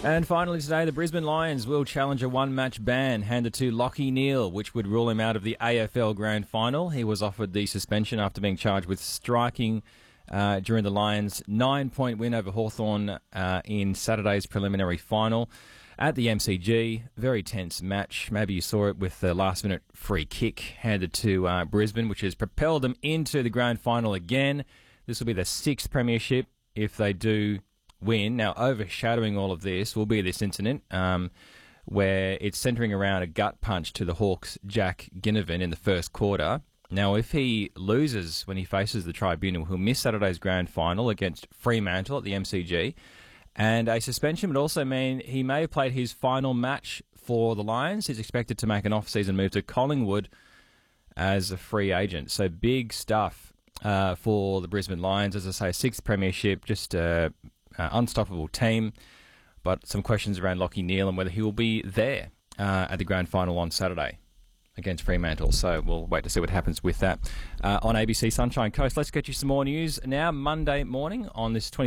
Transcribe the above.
And finally today, the Brisbane Lions will challenge a one-match ban handed to Lachie Neale, which would rule him out of the AFL Grand Final. He was offered the suspension after being charged with striking during the Lions' 9-point win over Hawthorn in Saturday's preliminary final at the MCG. Very tense match. Maybe you saw it with the last-minute free kick handed to Brisbane, which has propelled them into the Grand Final again. This will be the 6th premiership if they do win. Now, overshadowing all of this will be this incident where it's centering around a gut punch to the Hawks' Jack Ginnivan in the first quarter. Now, if he loses when he faces the tribunal, he'll miss Saturday's grand final against Fremantle at the MCG. And a suspension would also mean he may have played his final match for the Lions. He's expected to make an off-season move to Collingwood as a free agent. So big stuff for the Brisbane Lions. As I say, 6th premiership, just unstoppable team, but some questions around Lachie Neale and whether he will be there at the grand final on Saturday against Fremantle. So we'll wait to see what happens with that on ABC Sunshine Coast. Let's get you some more news now, Monday morning on this